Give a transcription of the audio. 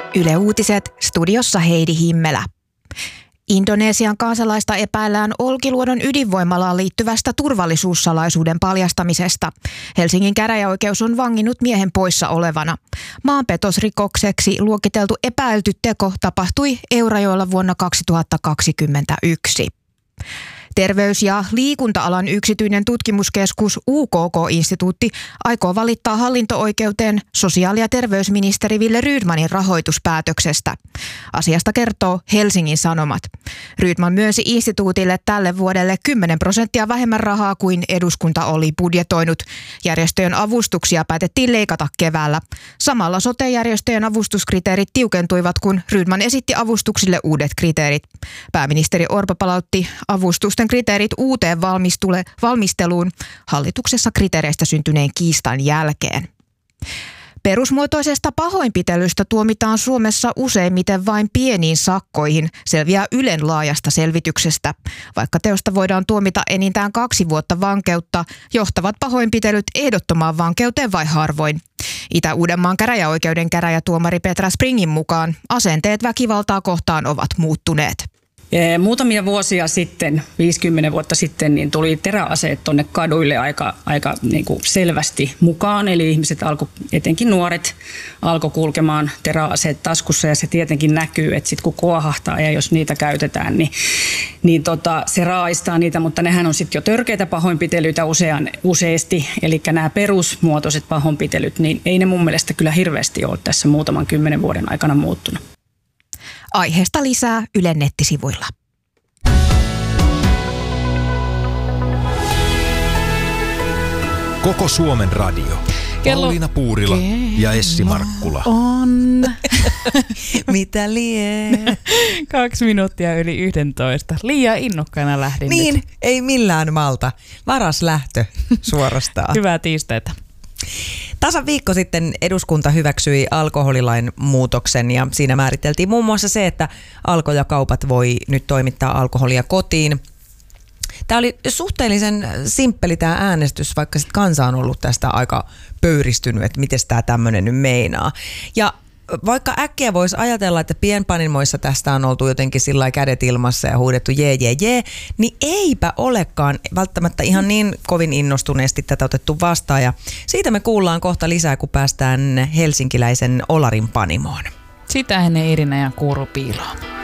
Yle Uutiset, studiossa Heidi Himmelä. Indonesian kansalaista epäillään Olkiluodon ydinvoimalaan liittyvästä turvallisuussalaisuuden paljastamisesta. Helsingin käräjäoikeus on vanginnut miehen poissa olevana. Maanpetosrikokseksi luokiteltu epäilty teko tapahtui Eurajoella vuonna 2021. Terveys- ja liikunta-alan yksityinen tutkimuskeskus UKK-instituutti aikoo valittaa hallinto-oikeuteen sosiaali- ja terveysministeri Wille Rydmanin rahoituspäätöksestä. Asiasta kertoo Helsingin Sanomat. Rydman myönsi instituutille tälle vuodelle 10% vähemmän rahaa kuin eduskunta oli budjetoinut. Järjestöjen avustuksia päätettiin leikata keväällä. Samalla sote-järjestöjen avustuskriteerit tiukentuivat, kun Rydman esitti avustuksille uudet kriteerit. Pääministeri Orpo palautti avustusten kriteerit uuteen valmisteluun hallituksessa kriteereistä syntyneen kiistan jälkeen. Perusmuotoisesta pahoinpitelystä tuomitaan Suomessa useimmiten vain pieniin sakkoihin, selviää Ylen laajasta selvityksestä. Vaikka teosta voidaan tuomita enintään 2 vuotta vankeutta, johtavat pahoinpitelyt ehdottomaan vankeuteen vai harvoin. Itä-Uudenmaan käräjäoikeuden käräjätuomari Petra Springin mukaan asenteet väkivaltaa kohtaan ovat muuttuneet. Muutamia vuosia sitten, 50 vuotta sitten, niin tuli teräaseet tuonne kaduille aika niin kuin selvästi mukaan. Eli ihmiset etenkin nuoret, alkoi kulkemaan teräaseet taskussa ja se tietenkin näkyy, että sitten kun kuohahtaa ja jos niitä käytetään, niin se raaistaa niitä, mutta nehän on sitten jo törkeitä pahoinpitelyitä useasti. Eli nämä perusmuotoiset pahoinpitelyt, niin ei ne mun mielestä kyllä hirveästi ole tässä muutaman 10 vuoden aikana muuttunut. Aiheesta lisää Ylen nettisivuilla. Koko Suomen radio. Pauliina Puurila ja Essi Markkula. On. Mitä lie? 2 minuuttia yli 11. Liian innokkaana lähdin Niin, nyt. ei millään malta. Varas lähtö suorastaan. Hyvää tiistaita. Tasan viikko sitten eduskunta hyväksyi alkoholilain muutoksen ja siinä määriteltiin muun muassa se, että Alko ja kaupat voi nyt toimittaa alkoholia kotiin. Tämä oli suhteellisen simppeli tämä äänestys, vaikka sitten kansa on ollut tästä aika pöyristynyt, että miten tämä tämmöinen nyt meinaa. Ja vaikka äkkiä voisi ajatella, että pienpanimoissa tästä on oltu jotenkin sillä kädet ilmassa ja huudettu jee, niin eipä olekaan välttämättä ihan niin kovin innostuneesti tätä otettu vastaan. Ja siitä me kuullaan kohta lisää, kun päästään helsinkiläisen Olarin panimoon. Sitä ennen Irina ja Kuuru piiloon.